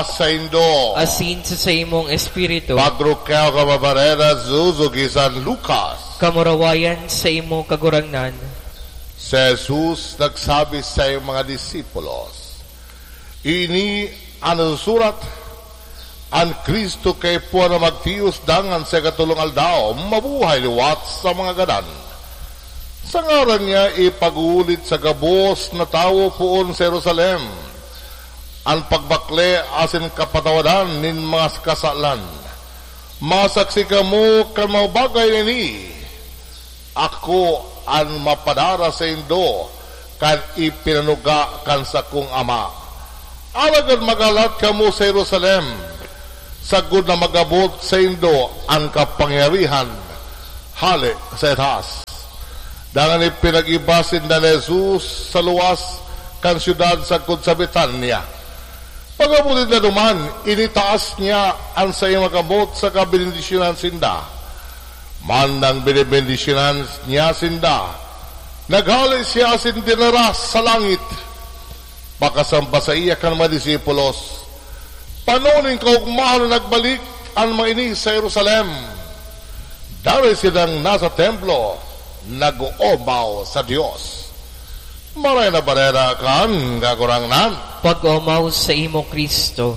luwas sa indo. Asin sa imong espiritu. Pagrukaw ka mabarera zuzugisan Lucas. Kamurawayan sa imong kagurangnan. Si Jesus nagsabi sa iyong mga disipulos, ini ang surat, ang Kristo kay po na magtiyos dangan sa katulong aldaw, mabuhay liwat sa mga gadan. Sa ngaran niya ipagulit sa gabos na tao poon sa Jerusalem, ang pagbakle asin kapatawadan nin mga kasalan. Masaksi ka mo kan mga bagay ni ako ang mapadara sa indo kan ipinanuga kan sa kong ama. Alagad magalat ka mo sa Jerusalem, sagod na magabot sa indo ang kapangyarihan hali sa itaas. Dangan ipinag-ibasin na Jesus sa luwas kan syudad sagod sa Betania. Pagabutin na duman, initaas niya ang sa iyong magabot sa kabinindisyonan sinda. Mandang binibindisyonan niya sinda, naghali siya asin dinaras sa langit. Pakasamba sa iya kan mga disipulos, panonin kaugmahal na nagbalik ang mga ini sa Jerusalem. Dari silang nasa templo, nag-uobaw sa Diyos. Maray na barera kan gagurangnan. Pag-umaw sa imo Kristo.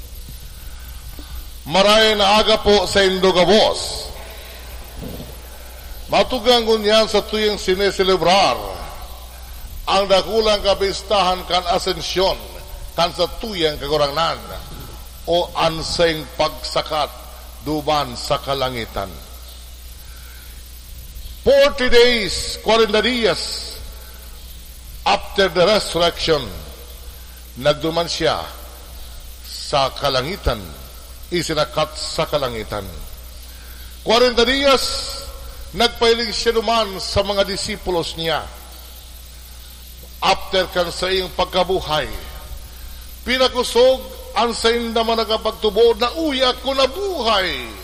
Maray na aga po sa indogabos. Matugang kunyan sa tuyang sineselebrar ang dakulang kapistahan kan asensyon kan sa tuyang kagurangnan o anseng pagsakat duman sa kalangitan. 40 days, 40 dias after the resurrection, nagduman siya sa kalangitan, isinakat sa kalangitan. 40 dias, nagpailing siya duman sa mga disipulos niya. After kan sa iyong pagkabuhay, pinakusog ang sa inda man nagapagtubo na uyak ko na buhay.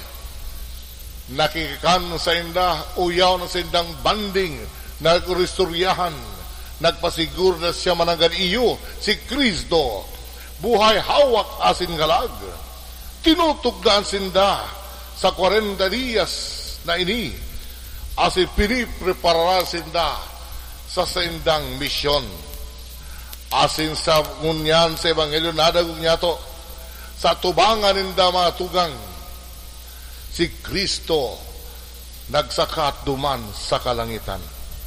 Nakikikan sa inda, uyaw na sa indang banding, nagrestoryahan, nagpasigur na siya mananggan iyo, si Kristo, buhay hawak asin galag. Tinutugdaan sinda sa 40 dias na ini, asin pinipreparar sinda sa sindang misyon. Asin sa ngunyan sa Ebanghelyo, nadagog niya to, sa tubangan ninda mga tugang, si Kristo nagsakat duman sa kalangitan.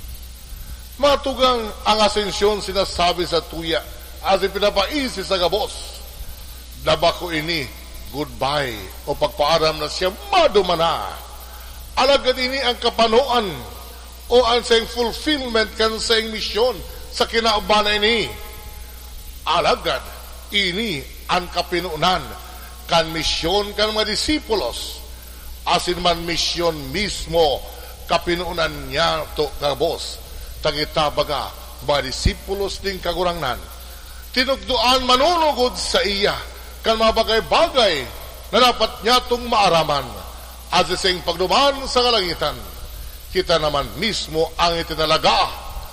Matugang ang asensyon sinasabi sa tuya as ipinapaisi sa gabos. Dabako ini goodbye o pagpaaram na siya madumana. Alagad ini ang kapanuan o ang sayang fulfillment kan sayang misyon sa kinaubana ini. Alagad ini ang kapinunan kan misyon kan mga disipulos. Asin man misyon mismo kapinuunan niya to kabos tagitabaga mga disipulos din kagurangnan tinugduan manunugod sa iya kan mga bagay-bagay na dapat niya itong maaraman as isang pagduman sa kalangitan. Kita naman mismo ang itinalaga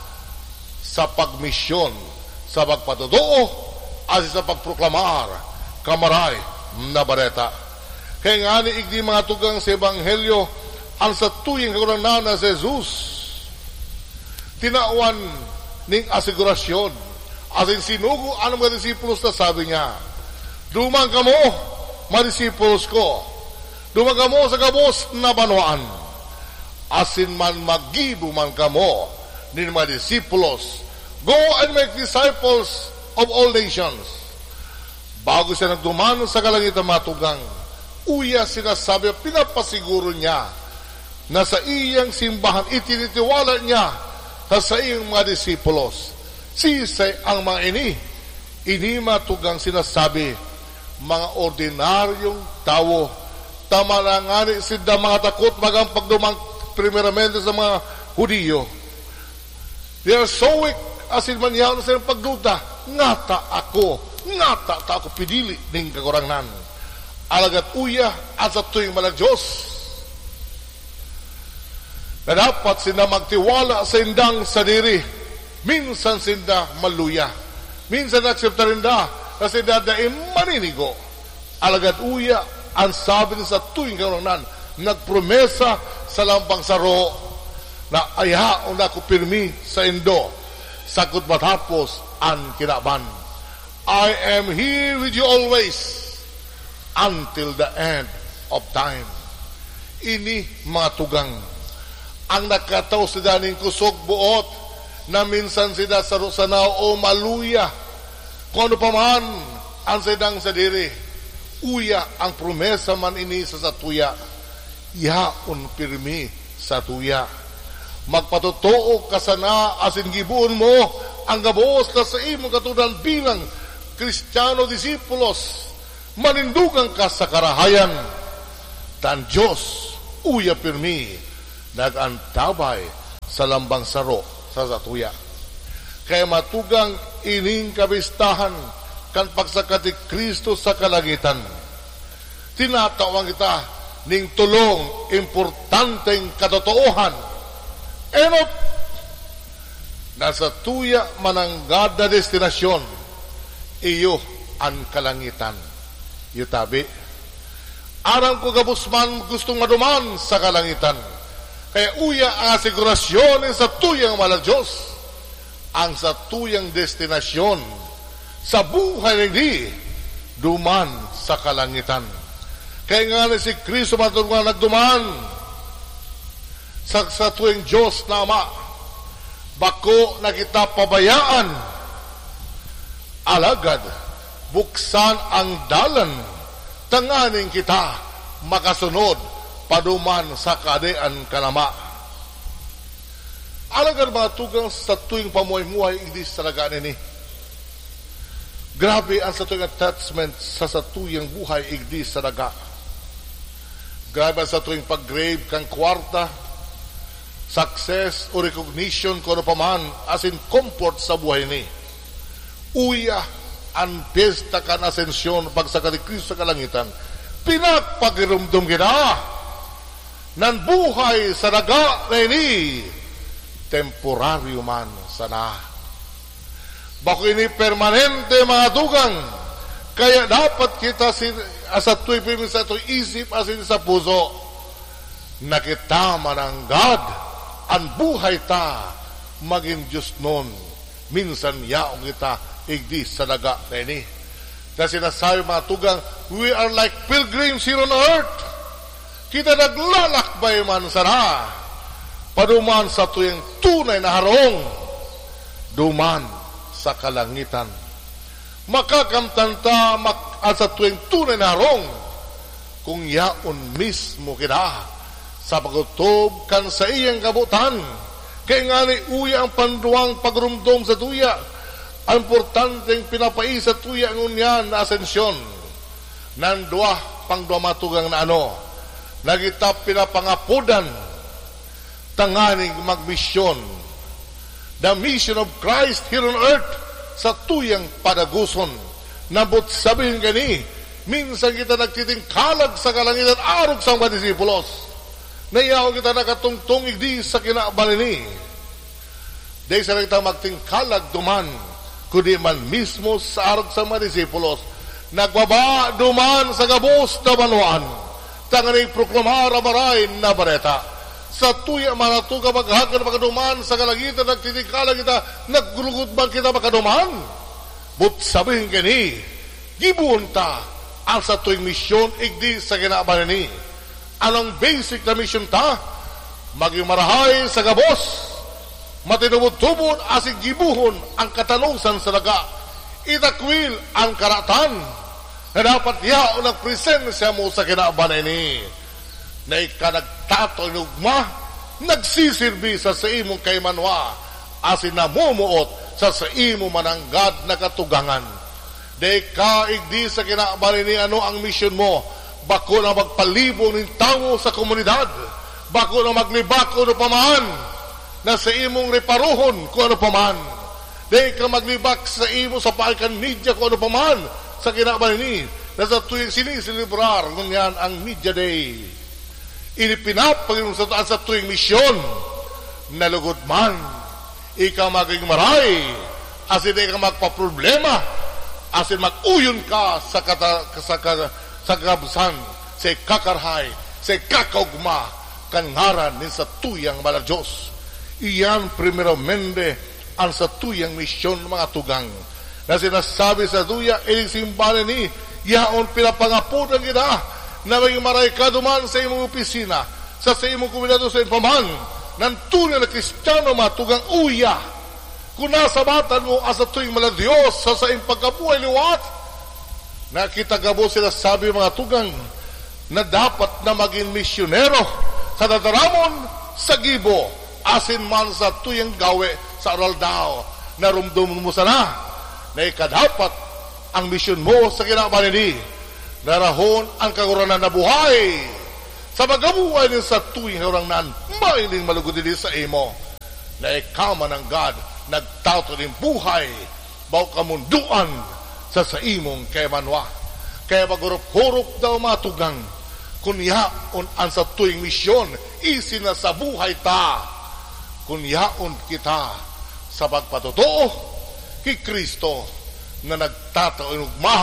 sa pagmisyon, sa pagpatutuo as sa pagproklamar kamaray na bareta. Kaya nga ni igdi mga tugang sa Ebanghelyo ang sa tuyang kagurangnan na si Jesus tinauan ning asigurasyon asin sinugo ang mga disipulos na sabi niya, dumang kamo mga disipulos ko, dumang kamo sa gabos na banwaan asin man magibo man kamo nin mga disipulos, go and make disciples of all nations. Bago siya nagduman sa kalangitan mga tugang, uya sinasabi, pinapasiguro niya na sa iyang simbahan itinitiwala niya sa iyong mga disipulos. Sisay ang mga ini matugang sinasabi, mga ordinaryong tao, tamalangani sida mga takot magang pagdumang primeramente sa mga Hudiyo. They are so weak, asin man yaw na silang pagduda, ngata ako pinili ng kagurangnan. Alagat uya at sa tuwing malagyos na dapat sinda magtiwala sa indang sadiri. Minsan sinda maluya, minsan aksepta rin da na sinda dahil maninigo. Alagad uya, ang sabi sa tuwing kaunang nagpromesa sa lambang saro na ayaw na ko pirmi sa indo, sakot matapos ang kinaban. I am here with you always until the end of time. Ini mga tugang ang nakataw sa daning kusog buot na minsan sila sa rusanaw o maluya kung ano pa man ang sidang sa diri uya ang promesa man ini sa satuya yaon pirmi sa tuya magpatotoo ka sana asin gibuon mo ang gabos ka sa imo katudan bilang Kristiyano disipulos manindugan ka sa karahayan tan Diyos uya pirmi nagantabay sa lambang saro sa satuya. Kaya matugang ining kabistahan kan pagsakat ni Kristo sa kalangitan. Tinatawag kita ning tulong importanteng katotoohan. Enot nasa tuya mananggad na destinasyon iyo ang kalangitan. Yutabi arang ko gabusman gustong maduman sa kalangitan. Kaya uya ang asigurasyon sa tuyang mahal Diyos ang sa tuyang destinasyon sa buhay ni duman sa kalangitan. Kaya nga si Kristo matulungan nagduman sa tuyang Diyos na Ama bako na kita pabayaan alagad buksan ang dalan tanganin kita makasunod paduman sa kadean kanama. Alagad mga tugang sa tuwing pamuhay-muhay hindi sa lagaan ini. Grabe ang sa tuwing attachment sa tuyang buhay igdi sa daga. Grabe ang sa tuwing pag-grave kang kwarta, success o recognition kung ano pa man as in comfort sa buhay ni. Uya ang pesta kan asensyon pagsakat ni Kristo sa kalangitan. Pinagpagirumdum kita nan buhay sa daga na ini temporaryo man sana bako ini permanente mga dugang kaya dapat kita sa tuwi sa tuwi isip asin sa puso na kita mananggad ang buhay ta maging Diyos nun minsan yaong kita igdi sa daga na ini kasi sinasabi mga tugang we are like pilgrims here on earth. Kita naglalakbay man sana paduman sa tuyang tunay na harong duman sa kalangitan makakamtanta sa tuyang tunay na harong kung yaon mismo kita sa pagutob kan sa iyang kabutan kaya nga ni uya ang panduang pagrumdom sa tuya ang importanteng pinapais sa tuya ang unyan na asensyon nan dua pangduamatugang na nagita pinapangapudan tanganing magmisyon the mission of Christ here on earth sa tuyang padaguson nabot sabihin gani minsan kita nagtitingkalag sa kalangitan arog sa mga disipulos nayaw kita nakatungtong igdi sa kinabalini dahil sa kita magtingkalag duman kundi man mismo sa arog sa mga disipulos nagbaba duman sa gabos na banwaan tanganing proklamar amaray na bareta sa tuya manatuga maghagan makaduman sa kalangitan nagtitikala kita naggulugod man kita makaduman but sabihin kani gibuon ta ang sa tuwing misyon igdi sa kinaabanan ni anong basic na misyon ta maging marahay sa gabos matinubod-tubod asig gibuhon ang katanusan sa daga itakwil ang karatan na dapat yaon ang presensya mo sa kinaabanan ni na ikanagtato inugma nagsisirbi sa imong kaymanwa asin namumuot sa imo mananggad na katugangan de ka igdi sa kinaabanan ni ano ang misyon mo bako na magpalibong ng tao sa komunidad bako na maglibak o ano paman na sa imong reparuhon kung ano paman de ka maglibak sa imo sa paikan media kung ano paman sa kinaabanan ni na sa tuwing sinisilibrar ngunyan ang media day inipinapagin sa tuwing misyon nalugod man ikaw maging maray asin ikaw magpaproblema asin mag-uyon ka sa sa kabsan, sa kakarhay, sa kakaugma, kan ngaran nin sa tuyang mala Diyos. Iyan primeramente ang sa tuyang misyon mga tugang na sinasabi sa tuya, iling simbahan ni yaon pinapangapunan kita na may maray ka duman sa imong opisina, sa imong komunidad sa impaman, ng tunay na Kristiyano mga tugang uya. Kung nasabatan mo asa tuwing mala Diyos sa imong pagkabuhay liwat, nakita gabo sila sabi mga tugang na dapat na maging misyonero sa dadaramon sa gibo, asin man sa tuyang gawe sa Araldao, narumdum mo sana na ikadapat ang misyon mo sa kinabalini, narahon ang kaguranan na buhay sa magabuhay din sa tuyang kaguranan, mailing malugod din sa imo na ikama ng God nagtato din buhay baw kamunduan sa imong kay manwa. Kaya magurup-hurup daw matugang kunyaon ang sa tuwing misyon isin na sa buhay ta, kunyaon kita sa pagpatotoo kay Kristo na nagtataunugma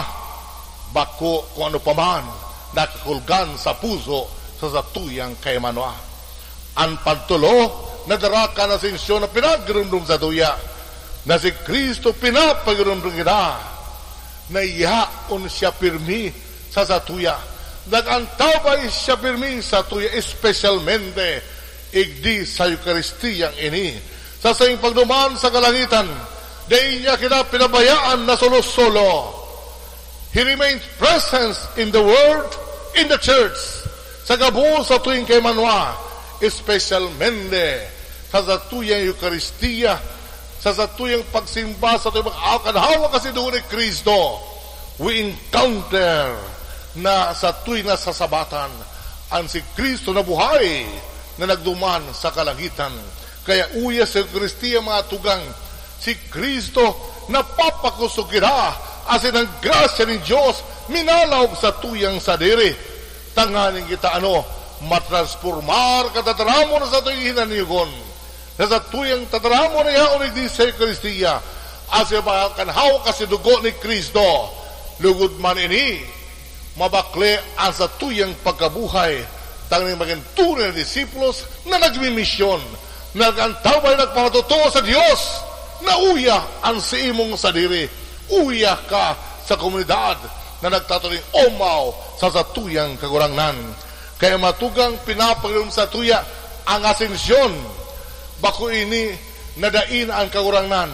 bako kung ano paman nakakulgan sa puso sa tuyang kay manwa. Ang pagtulo na daraka na sinsyon na pinagrundong sa tuya na si Kristo pinapagrundong kita na iyaon siya pirmi sa tuya, nagantabay siya pirmi sa tuya, espesyalmente igdi sa Eukaristiyang ini sa sayang pagduman sa kalangitan. Dahil niya kita pinabayaan na solo-solo. He remains present in the world, in the church, sa gabo sa tuwing kay manwa, espesyalmente sa tuyang Eucharistia, sa tuyang pagsimba, sa tuyang pag-akanhawa kasi doon ni Kristo, we encounter na sa tuyang nasasabatan ang si Kristo na buhay na nagduman sa kalangitan. Kaya uya sa Eucharistia mga tugang, si Kristo napapakusukira asin ang grasya ng Diyos minalaw sa tuyang sadiri. Tanganin kita matransformar katataramo na sa tuyang hinanigon na sa tuyang tataramo na yaon ni sa Eucharistia asin kanhaw kasi dugo ni Kristo lugod man ini mabakle ang sa tuyang pagkabuhay tanging maging tunay na disipulos na nagmimisyon nagantaway nagpapatotoo sa Diyos na uya ang sa imong sadiri, uya ka sa komunidad na nagtatuloy omaw sa tuyang kagurangnan. Kaya matugang pinapagulong sa tuya ang asensyon, bako ini nadain ang kagurangnan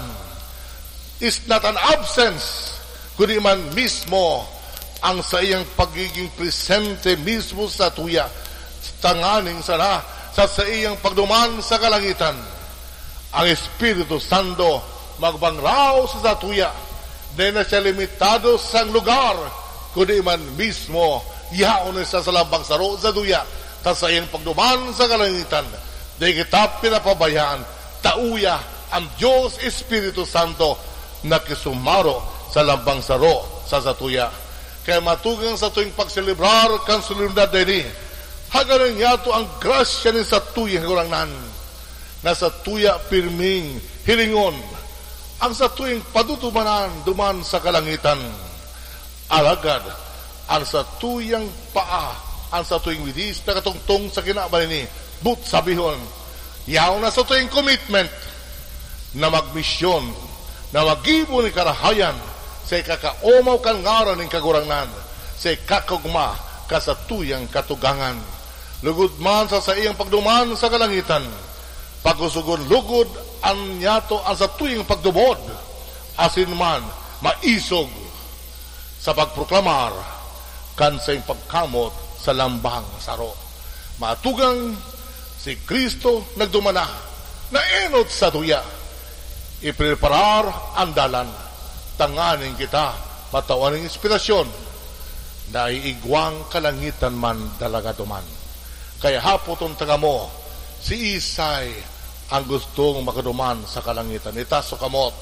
is not an absence, kundi man mismo ang sa iyang pagiging presente mismo sa tuya, tanganing sana sa iyang pagduman sa kalangitan. Ang Espiritu Santo magbangraw sa tuya, dahil na siya limitado sa lugar, kundi man mismo yaon sa lambang saro sa tuya, ta sa iyang pagduman sa kalangitan, dahil kita pinapabayaan, tauya ang Diyos Espiritu Santo na kisumaro sa lambang saro sa tuya. Kaya matugang sa tuwing pagselebrar kan solemnidad din, haganan yato ang grasya ni sa tuyang kurangnan, na sa tuya pirming hilingon ang sa tuwing padutumanan duman sa kalangitan, alagad ang sa tuyang paa ang sa tuwing widis na katungtong sa kinabalini but sabihon yaw na sa tuwing commitment na magmisyon na magibo ni karahayan sa kakaomaw kan ngaran ng kagurangnan sa kakugma ka sa tuyang katugangan lugod man sa iyang pagduman sa kalangitan pagkusugon lugod ang nyato ang sa tuyang pagdubod asin man maisog sa pagproklamar kan sa iyang pagkamot sa lambang saro. Matugang si Kristo nagdumana na enot sa tuya ipreparar ang dalan tanganin kita matawan ng inspirasyon na iigwang kalangitan man dalaga duman. Kaya hapoton taga mo si Isay ang gustong makaduman sa kalangitan. Itaso kamot.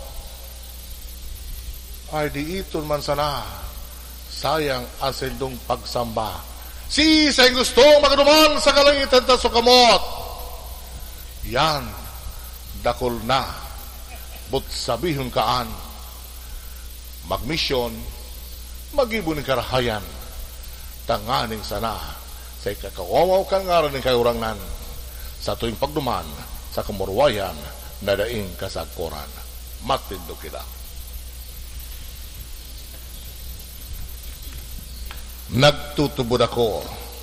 Ay di iton man sana. Sayang ang sendong pagsamba. Si Isay ang gustong makaduman sa kalangitan. Itaso kamot. Yan. Dakol na. But sabihon kaan. Magmisyon. Mag-ibon ng karahayan. tanganing sana sa ikakawawaw kang ngaran ng kayurangnan sa tuwing pagduman sa kamurwayan na daing kasagkoran. Matindo kita. Nagtutubod ako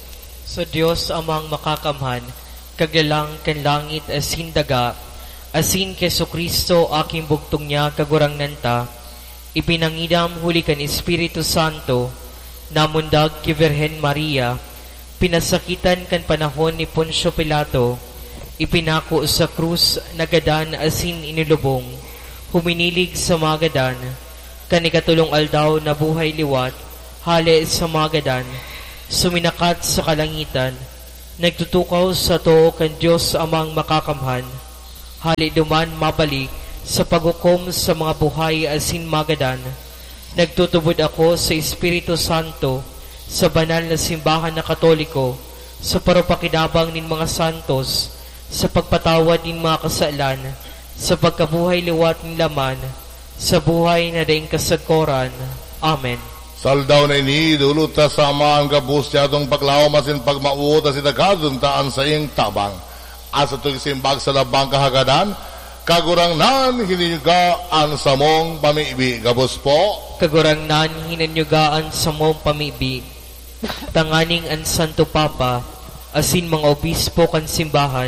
Sa Dios amang makakamhan, kaglalang kan langit asin daga, asin keso Kristo aking bugtong niya kagurangnan ta, ipinangidam huli kan Espiritu Santo, namundag ki Virhen Maria, pinasakitan kan panahon ni Poncio Pilato, ipinako sa krus nagadan asin inilubong, huminilig sa magadan, kanikatulong aldaw na buhay liwat, hali sa magadan, suminakat sa kalangitan, nagtutukaw sa to kan Diyos amang makakamhan, hali duman mabalik sa paghukom sa mga buhay asin magadan, nagtutubod ako sa Espiritu Santo, sa banal na simbahan na Katoliko, sa parapakinabang nin mga santos, sa pagpatawad nin mga kasalan, sa pagkabuhay liwat nin laman, sa buhay na daing kasagkoran. Amen. Saldaw na ini, dulot ta sa amaan kabus niya itong paglaw masin pagmauot at sinagkadun taan sa iyong tabang. Asa itong simbag sa labang kahagadan, kagurangnan hininyugaan sa mong pamibi. Gabos po. Kagurangnan hininyugaan sa mong pamibi. Tanganing ang Santo Papa, asin mga obispo kan simbahan,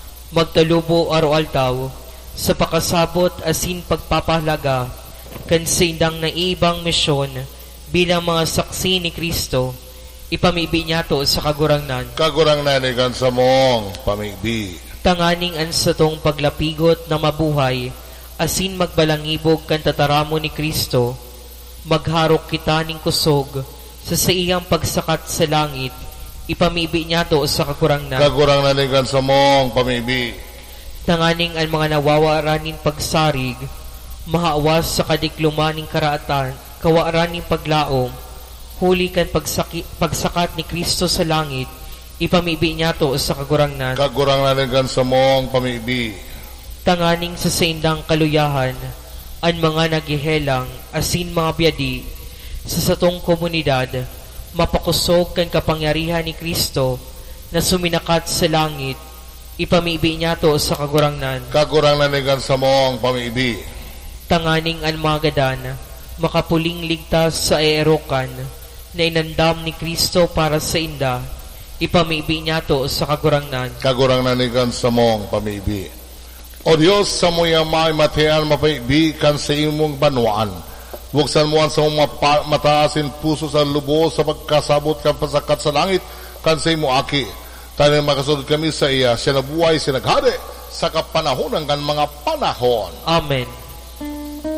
magtalubo aro-altaw, sa pakasabot asin pagpapahalaga, kan sindang na ibang misyon, bilang mga saksi ni Kristo, ipamibi niya to sa kagurangnan. Kagurangnan ikan sa mong pamibi. Tanganing an sa tong paglapigot na mabuhay, asin magbalangibog kan tataramo ni Kristo, magharok kita ning kusog, sa iyang pagsakat sa langit, ipamibi niya to sa kagurangnan. Kagurangnan ikan sa mong pamibi. Tanganing ang mga nawawaranin pagsarig, mahawas sa kadiklumaning karaatan, kawaraning paglaom, huli kan pagsakat ni Kristo sa langit, ipamibi niya to sa kagurangnan. Kagurangnan ikan sa mong pamibi. Tanganing sa saindang kaluyahan, ang mga nagihelang, asin mga biyadi, sa satong komunidad, mapakusog kan kapangyarihan ni Kristo, na suminakat sa langit, ipamibi niya to sa kagurangnan. Kagurangnan ikan sa mong pamibi. Tanganing ang mga gadan, makapuling ligtas sa erokan, na inandam ni Kristo para sa inda, ipamibi niya to sa kagurangnan. Kagurangnan ikan sa mong pamibi. O Diyos, sa mo'y may matean mapaibi kan sa imong banwaan. Buksan mo ang sa mong mataasin puso sa lubo sa pagkasabot kan pasakat sa langit kan sa imo aki. Tayo makasunod kami sa iya, siya na buhay, sinaghari sa kapanahon ng kan mga panahon. Amen.